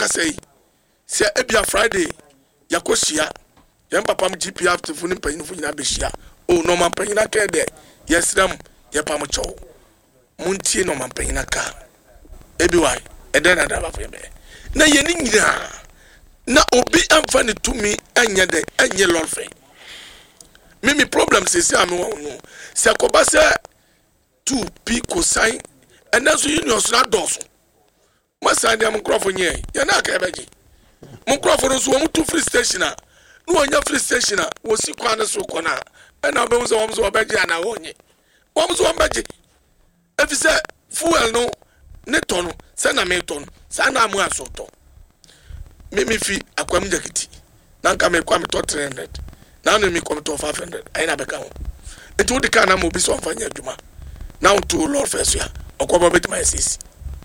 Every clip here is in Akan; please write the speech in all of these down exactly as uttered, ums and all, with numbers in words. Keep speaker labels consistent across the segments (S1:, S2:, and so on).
S1: ka say se ebia Friday yakosia yem papa m G P F to funi panyin fu nyina behia o no man panyin aka de yesram ye pam chow muntie no man panyin aka ebi why eden na da fa be na ye ni nyina na obi amfa ne tumi anya de anya lolfe mimi problem se se ame won no se akoba se two p cosine and that's you know so doso masa dia microphone ye ya na aka beji microphone so mo two free station a no onya free station a wo si kwa na so kona and na be so wo so beji ana wonye wo so beji efi se fuel no ne tono se na me tono sa na amu asoto mimi fi akwam jakiti na nka me kwa me to three hundred na no me kwa me to five hundred ai na beka ho etu de kana mo bi so mfanya adwuma now to Lord first ya okoba beti my sis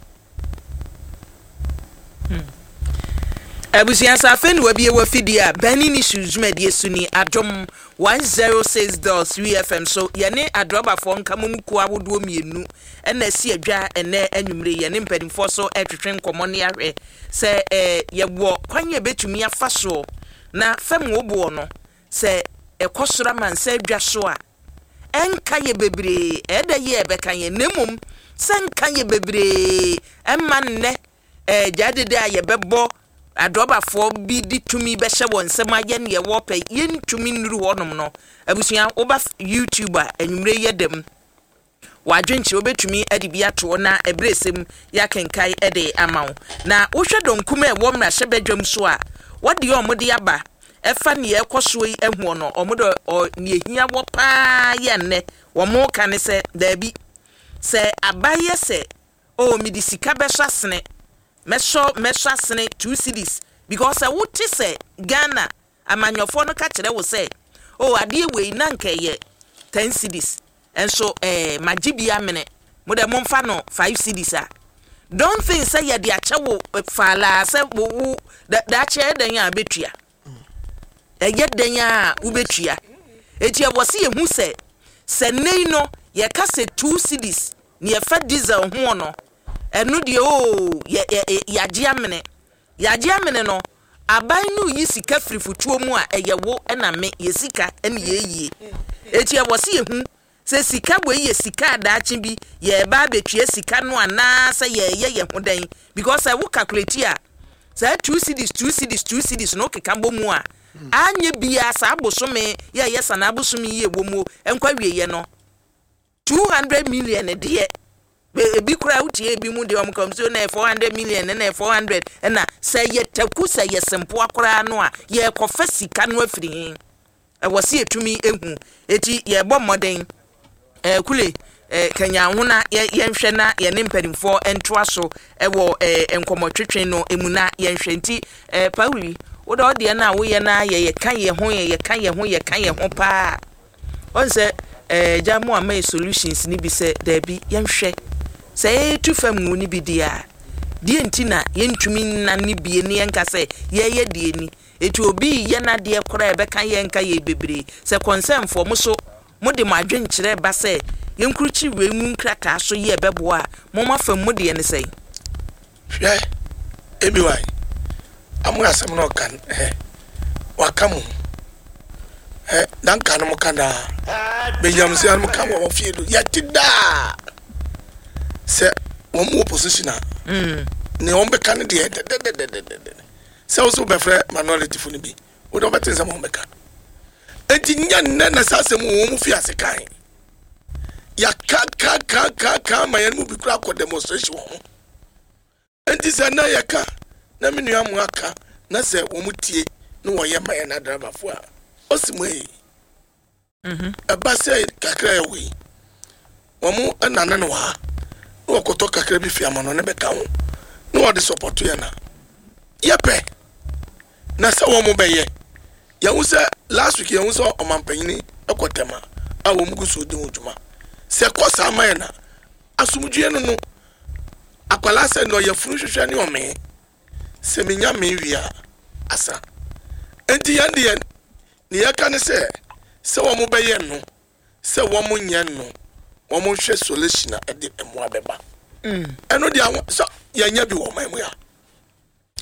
S2: abusia safen wa bie wa fidia bani ni suzuma die suni adom one oh six point three F M so yene adroba fo nkamum ku awodo mienu ena si adwa ene anwumre yene mpadimfo so etwetwe nkomo ne ahwe se eh yebo kwanye betumi afa so na fam obo no se ekosora man se adwa so a enka ye bebre eda ye beka ye nemum se enka ye bebre emma nne eh jadede aye bebo adroba fo bi di tumi be hye won sem aye ne ye wo pe yen tumi nuru honom no abusuan oba YouTuber anwumre ye dem wadwenche obetumi ade bi ato na ebresem ya kenkai ede amawo na wohwe donkum e wo mra hye bedwam so a wode omode aba efa ne ye koso yi ehu no omodo ne ehia wo pa ye ne wo mo ka ne se dabi se abaye se o midisika be so asene meso meso asene two cities because I would say Ghana amanyofo no ka kire wo say oh ade we na nka ye ten cities and so eh magibia mene mo de mo mfa no five cities a don't think say ye de ache wo fala say wo da che den ya betua e ye den ya wo betua eti e wose ye hu say se nei no ye ka say two cities ne ye fa diesel ho no enu de o ya yaje amene yaje amene no aban no yi sika frifutuo mu a eyewo na me ye sika ene ye yie eti e wose ye hu se sika bo ye sika adaache bi ye ba betue sika no ana se ye ye ye hodan because I will calculate ya say two cities two cities two cities no kekambo mu a anye bia sa abosome ye ye sana abosome ye wo mu enkwa wieye no two hundred million de ebi kura utie ebi mu de om komso na four hundred million na four hundred na say ye taku say ye sempo akora no a ye kofa sika no afiri hin e wose etumi ehu eti ye bɔ modern eh kule eh kanya hona ye nhwe na ye ne mpadimfo entoa so e wo eh enkomotwetwe no emuna ye nhwe nti eh pawuri wo do de na wo ye na ye ye kan ye ho ye kan ye ho ye kan ye ho pa on se eh jamu ama solutions ni bi se da bi ye nhwe say tu famu ni bi dia die ntina ye ntumi na ni bie ne enka se ye ye die ni eti obi ye na de kora e be kan ye enka ye bebre se concern for mo so mo de madwenkyere ba se ye nkruchi we mu nkraka so ye bebo a mo ma fam mo de ne sei
S1: hwe ebi wai amu asem no kan eh wakamu eh dan kan mo kana be yam se an mo kan wo fiedo ya tida se wo mu opposition a mm ne on be kan de de se wo so be frɛ minority fu ni bi wo do betin se mo be kan enti nya nna na sase mu wo mu fi ase kan ya ka ka ka ka ka ma yan mu bi kura ko demonstration ho enti se na ya ka na me nua mu aka na se wo mu tie no wo ye ma ya na driver fu a osimu e mhm aba se kakra ya we wo mu anana no wa wo koto kakra bi fi amano ne be ka ho no wo de support ya na yepe na se wo mu be ye ya wo se last week ya wo so omampanyini ekotema a wo mu guso de odwuma se kosa amaye na asumdue no no akwala se no ya furu hwehwe ne ome se menya me wia asa enti ya de ne ya kan se se wo mu be ye no se wo mu nya no wo mu hwe solution a de emu abeba mm eno de so ya nya bi wo man mu ya